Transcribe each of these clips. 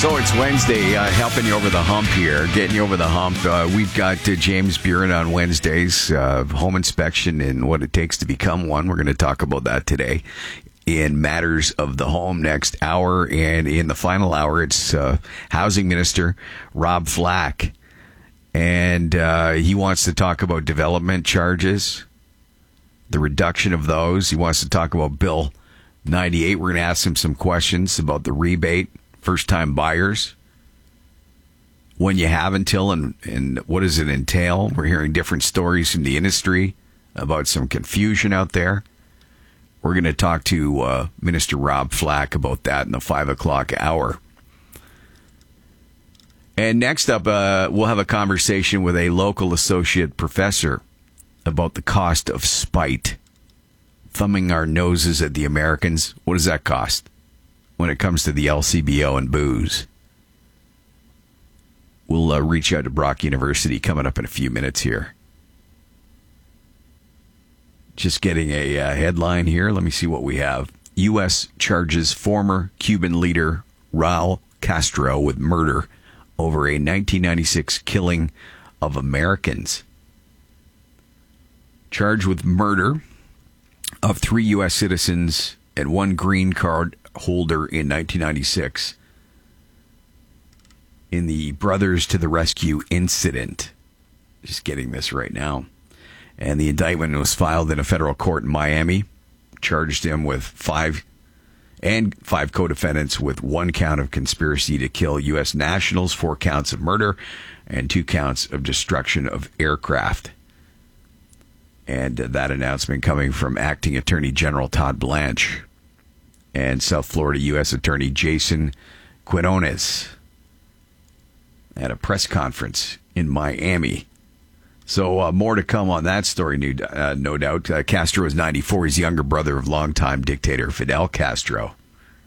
So it's Wednesday, helping you over the hump here, getting you over the hump. We've got James Buren on Wednesdays, home inspection and what it takes to become one. We're going to talk about that today in Matters of the Home next hour. And in the final hour, it's Housing Minister Rob Flack. And he wants to talk about development charges, the reduction of those. He wants to talk about Bill 98. We're going to ask him some questions about the rebate. First-time buyers, when you have until, and what does it entail? We're hearing different stories from the industry about some confusion out there. We're going to talk to Minister Rob Flack about that in the 5 o'clock hour. And next up, we'll have a conversation with a local associate professor about the cost of spite. Thumbing our noses at the Americans. What does that cost when it comes to the LCBO and booze? We'll reach out to Brock University coming up in a few minutes here. Just getting a headline here. Let me see what we have. U.S. charges former Cuban leader Raul Castro with murder over a 1996 killing of Americans. Charged with murder of 3 U.S. citizens and 1 green card holder in 1996 in the Brothers to the Rescue incident. Just getting this right now. And the indictment was filed in a federal court in Miami. Charged him with 5 co-defendants with 1 count of conspiracy to kill U.S. nationals, 4 counts of murder, and 2 counts of destruction of aircraft. And that announcement coming from Acting Attorney General Todd Blanche and South Florida U.S. Attorney Jason Quinones at a press conference in Miami. So more to come on that story, no doubt. Castro is 94. He's younger brother of longtime dictator Fidel Castro.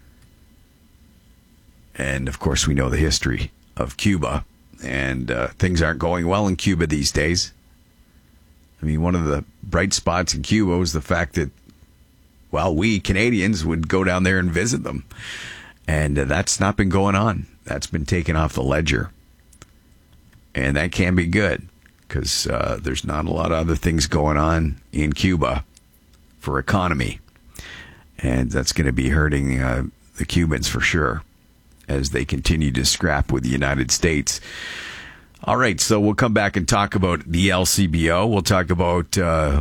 And, of course, we know the history of Cuba. And things aren't going well in Cuba these days. I mean, one of the bright spots in Cuba was the fact that, well, we Canadians would go down there and visit them. And that's not been going on. That's been taken off the ledger. And that can be good because there's not a lot of other things going on in Cuba for economy. And that's going to be hurting the Cubans for sure as they continue to scrap with the United States. All right, so we'll come back and talk about the LCBO. We'll talk about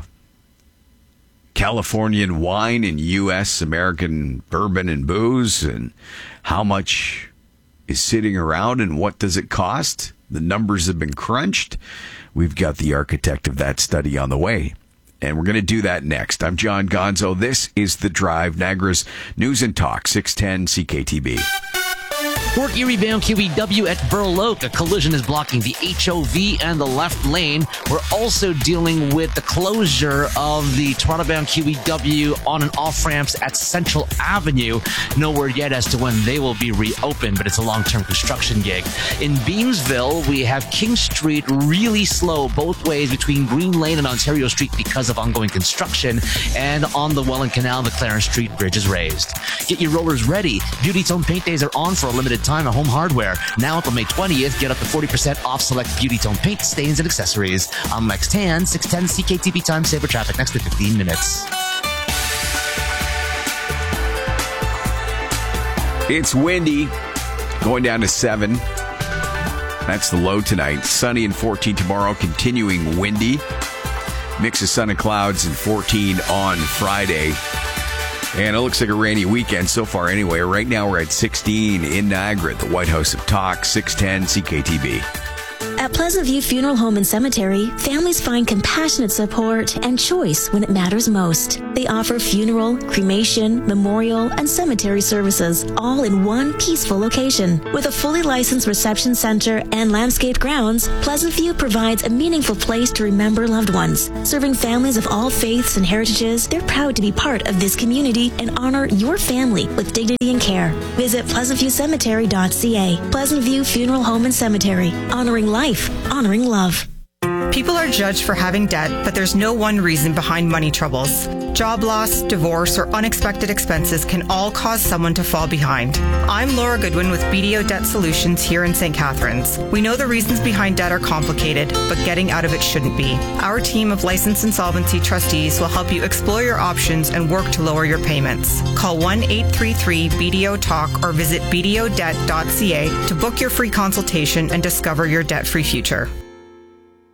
Californian wine and U.S. American bourbon and booze and how much is sitting around and what does it cost. The numbers have been crunched. We've got the architect of that study on the way. And we're going to do that next. I'm John Gonzo. This is The Drive, Niagara's News and Talk, 610 CKTB. Port Erie bound QEW at Burloak. A collision is blocking the HOV and the left lane. We're also dealing with the closure of the Toronto bound QEW on and off ramps at Central Avenue. No word yet as to when they will be reopened, but it's a long-term construction gig. In Beamsville, we have King Street really slow both ways between Green Lane and Ontario Street because of ongoing construction. And on the Welland Canal, the Clarence Street Bridge is raised. Get your rollers ready. Beauty Tone paint days are on for a limited time at Home Hardware. Now until May 20th, get up to 40% off select Beauty Tone paint, stains, and accessories. I'm Lex Tan, 610 CKTB Time Saver Traffic, next to 15 minutes. It's windy, going down to 7. That's the low tonight. Sunny and 14 tomorrow, continuing windy. Mix of sun and clouds and 14 on Friday. And it looks like a rainy weekend so far anyway. Right now we're at 16 in Niagara at the White House of Talk, 610 CKTB. At Pleasant View Funeral Home and Cemetery, families find compassionate support and choice when it matters most. They offer funeral, cremation, memorial, and cemetery services, all in one peaceful location. With a fully licensed reception center and landscaped grounds, Pleasant View provides a meaningful place to remember loved ones. Serving families of all faiths and heritages, they're proud to be part of this community and honor your family with dignity and care. Visit pleasantviewcemetery.ca. Pleasant View Funeral Home and Cemetery, honoring life, honoring love. People are judged for having debt, but there's no one reason behind money troubles. Job loss, divorce, or unexpected expenses can all cause someone to fall behind. I'm Laura Goodwin with BDO Debt Solutions here in St. Catharines. We know the reasons behind debt are complicated, but getting out of it shouldn't be. Our team of licensed insolvency trustees will help you explore your options and work to lower your payments. Call 1-833-BDO-TALK or visit bdodebt.ca to book your free consultation and discover your debt-free future.